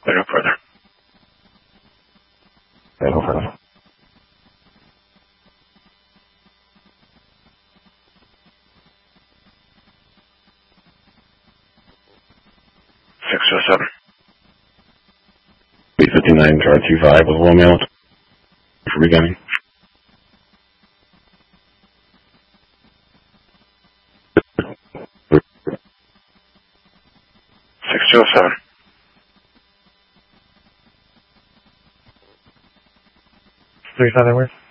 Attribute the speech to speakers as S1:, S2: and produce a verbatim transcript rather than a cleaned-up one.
S1: Say no further.
S2: Say no further.
S1: six oh seven.
S2: B fifty-nine, chart two five with Romeo for beginning.
S1: six oh seven.
S3: Three Featherweight.